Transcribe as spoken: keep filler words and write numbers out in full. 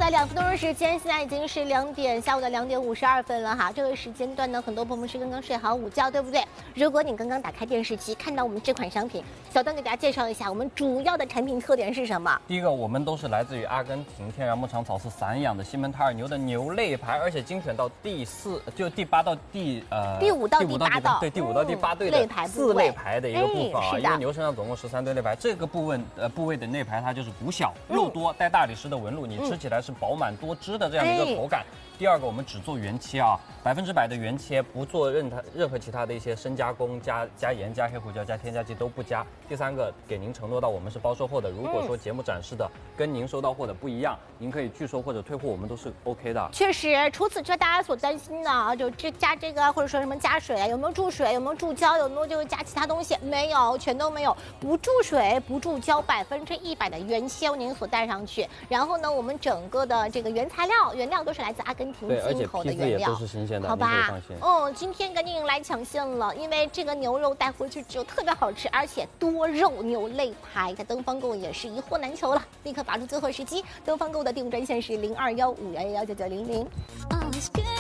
的两分钟时间，现在已经是两点，下午的两点五十二分了哈。这个时间段呢，很多朋友们是刚刚睡好午觉，对不对？如果你刚刚打开电视机看到我们这款商品，小段给大家介绍一下我们主要的产品特点是什么？ 第一个，我们都是来自于阿根廷天然牧场草饲散养的西门塔尔牛的牛肋排，而且精选到第四，就第八到第呃第五到第八道， 对，第五到第八对的肋排四肋排的一个部分啊， 哎、 因为牛身上总共十三对肋排，这个部分呃部位的肋排它就是骨小、肉多、带大理石的纹路，你吃起来是饱满多汁的这样的一个口感。第二个，我们只做原切啊，百分之百的原切，不做任它任何其他的一些深加工，加加盐、加黑胡椒、加添加剂都不加。第三个，给您承诺到我们是包售后的，如果说节目展示的跟您收到货的不一样，您可以拒收或者退货，我们都是 OK 的。 确实，除此之外，大家所担心的啊，就这加这个或者说什么加水啊，有没有注水，有没有注胶，有没有就是加其他东西？没有，全都没有，不注水、不注胶，百分之一百的原切由您所带上去。然后呢，我们整个的这个原材料、原料都是来自阿根廷。 对，而且批次也都是新鲜的， 好吧？ 放心。 嗯，今天赶紧来抢现了，因为这个牛肉带回去之后特别好吃，而且多肉牛肋排，在东方购也是一货难求了，立刻把握最后时机。东方购的订购专线是零二幺五幺幺幺九九零零。